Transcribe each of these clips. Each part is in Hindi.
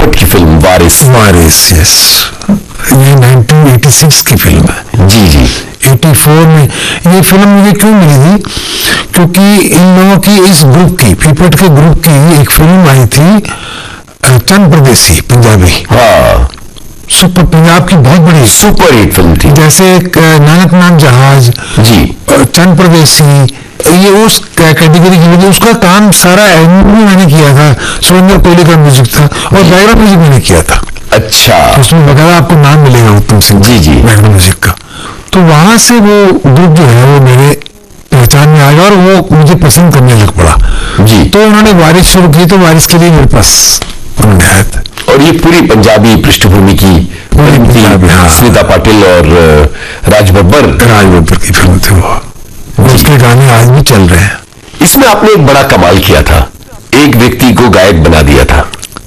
भट्ट की फिल्म वारिस। यस, ये 1986 की फिल्म है। जी जी। 84 में ये फिल्म मुझे क्यों मिली थी, क्योंकि इन लोगों की, इस ग्रुप की, पीपट के ग्रुप की एक फिल्म आई थी चंद परदेसी, पंजाबी। हाँ, सुपर, पंजाब की बहुत बड़ी सुपर हिट फिल्म थी। जैसे नानक नाम जहाज जी, चंद परदेसी, ये उस कैटेगरी की वजह, उसका काम सारा एल्बम मैंने किया था, सुरेंद्र कोहली का म्यूजिक था और बैकग्राउंड म्यूजिक मैंने किया था। अच्छा, उसमें बकायदा आपको नाम मिलेगा उत्तम सिंह जी जी बैकग्राउंड म्यूजिक का। तो वहां से वो ग्रुप जो है वो मेरे पहचान में आ गया और वो मुझे पसंद करने लग पड़ा जी। तो उन्होंने वारिस शुरू की, तो वारिस के लिए मेरे पास उन्होंने आया था। और ये पूरी पंजाबी पृष्ठभूमि की फिल्म थी। हाँ। स्मिता पाटिल और राज बब्बर की फिल्म थी वो, उसके गाने आज भी चल रहे हैं। इसमें आपने एक बड़ा कमाल किया था, एक व्यक्ति को गायक बना दिया था।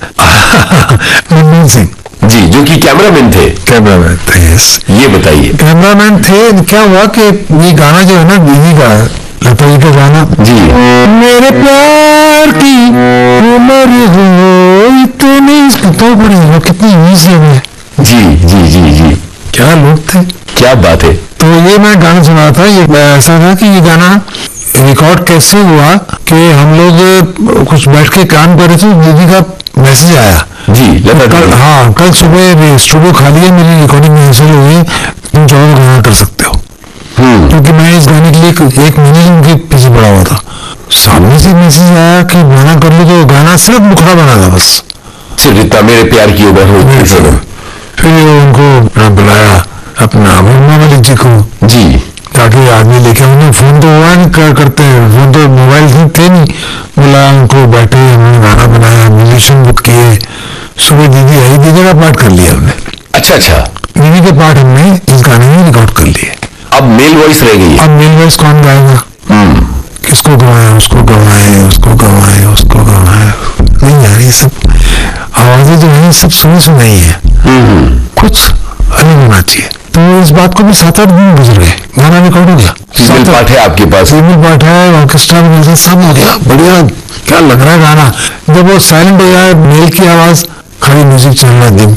मनमोहन सिंह जी, जो कि कैमरामैन थे। कैमरामैन थे, यस। ये बताइए। कैमरामैन थे। क्या हुआ कि ये गाना जो है ना, दीदी का, लता जी का गाना, जी, मेरे प्यार की उम्र हो इतनी, तो बड़ी हो, कितनी ईजी है। जी जी जी जी, क्या लोग थे, क्या बात है। तो ये मैं गाना सुना था, ये ऐसा था कि ये गाना रिकॉर्ड कैसे हुआ कि हम लोग कुछ बैठ के काम कर रहे थे, दीदी का मैसेज आया जी, कल, हाँ कल सुबह स्टूडियो खाली है, मेरी रिकॉर्डिंग में हासिल हुई है, तुम चाहो गाना कर सकते हो। क्योंकि मैं इस गाने के लिए एक महीने उनके पीछे पड़ा हुआ था। सामने से मैसेज आया कि गाना कर लो, तो गाना सिर्फ मुखड़ा बना था बस, सिर्फ इतना, मेरे प्यार की उम्र हो। फिर उनको बुलाया अपना वर्मा मलिक जी को, जी, ताकि आदमी लेके, उन्हें फोन तो हुआ नहीं करते, फोन तो मोबाइल थे नहीं, बोला उनको, बैठे हमने गाना बनाया, म्यूजिशियन बुक किए, सुबह दीदी आई, दीदी का पार्ट कर लिया हमने। अच्छा अच्छा, दीदी के पार्ट हमने इस गाने में रिकॉर्ड कर लिए। अब मेल वॉइस रह गई। अब मेल वॉइस कौन गाएगा, किसको गवाए, उसको गवाए, उसको गवाए, उसको गवाए, नहीं यार, ये सब आवाजें जो है सब सुनी सुनाई है, कुछ अलग होना चाहिए। तो इस बात को भी 7-8 दिन गुजर गए, गाना रिकॉर्ड हो गया। फीमेल पार्ट है आपके पास? फीमेल पार्ट है, ऑर्केस्ट्रा में सब हो गया, बढ़िया, क्या लग रहा है गाना। जब वो साइलेंट हो जाए, मेल की आवाज, खाली म्यूजिक चल रहा है, दीदी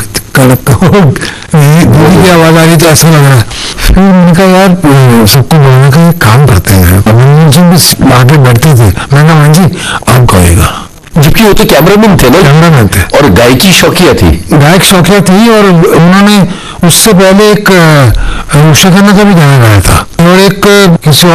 की आवाज आ रही, तो ऐसा लग रहा है। फिर मैंने कहा यार सबको बोलने का काम करते हैं, भी आगे बढ़ते थे, मैंने कहा जी आप गाएगा, जबकि वो तो कैमरामैन थे ना? कैमरामैन थे। और गायकी शौकिया थी? गायक शौकिया थी, और उन्होंने उससे पहले एक उषा खन्ना का भी गाना गाया था, और एक किसी